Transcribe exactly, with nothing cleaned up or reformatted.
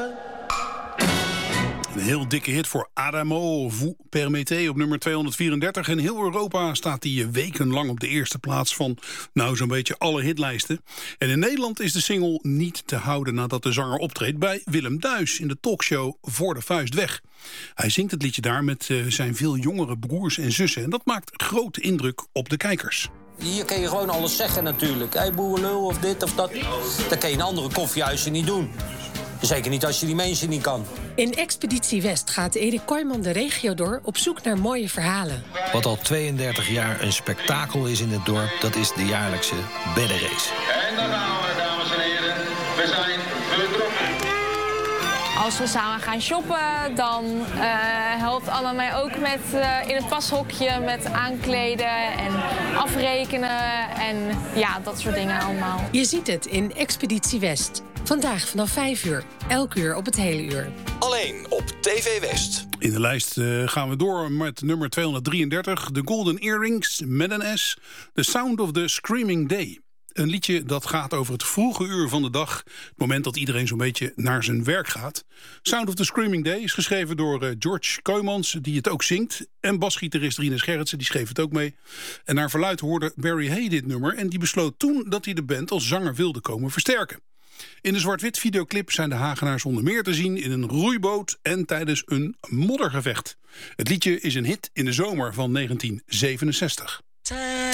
Een heel dikke hit voor Adamo, Vous permettez op nummer tweehonderdvierendertig. In heel Europa staat hij wekenlang op de eerste plaats van nou zo'n beetje alle hitlijsten. En in Nederland is de single niet te houden nadat de zanger optreedt bij Willem Duis in de talkshow Voor de Vuist Weg. Hij zingt het liedje daar met uh, zijn veel jongere broers en zussen. En dat maakt grote indruk op de kijkers. Hier kun je gewoon alles zeggen natuurlijk. Hé, hey, boerenlul of dit of dat. Dat kan je in andere koffiehuizen niet doen. Zeker niet als je die mensen niet kan. In Expeditie West gaat Erik Kooijman de regio door op zoek naar mooie verhalen. Wat al tweeëndertig jaar een spektakel is in het dorp, dat is de jaarlijkse beddenrace. En daar gaan we, dames en heren. We zijn vertrokken. Als we samen gaan shoppen, dan uh, helpt Anna mij ook met uh, in het pashokje met aankleden en afrekenen en ja, dat soort dingen allemaal. Je ziet het in Expeditie West. Vandaag vanaf vijf uur, elk uur op het hele uur. Alleen op T V West. In de lijst uh, gaan we door met nummer tweehonderddrieëndertig. The Golden Earrings, met een S. The Sound of the Screaming Day. Een liedje dat gaat over het vroege uur van de dag. Het moment dat iedereen zo'n beetje naar zijn werk gaat. Sound of the Screaming Day is geschreven door uh, George Kooijmans, die het ook zingt. En basgitarist Rinus Gerritsen, die schreef het ook mee. En naar verluidt hoorde Barry Hay dit nummer. En die besloot toen dat hij de band als zanger wilde komen versterken. In de zwart-wit videoclip zijn de Hagenaars onder meer te zien in een roeiboot en tijdens een moddergevecht. Het liedje is een hit in de zomer van negentien zevenenzestig.